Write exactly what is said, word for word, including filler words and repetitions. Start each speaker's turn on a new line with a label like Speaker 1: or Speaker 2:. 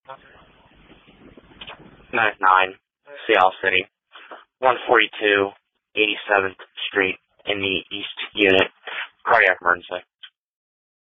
Speaker 1: nine nine, Seattle City, one forty-two, eighty-seventh Street in the East Unit, cardiac emergency.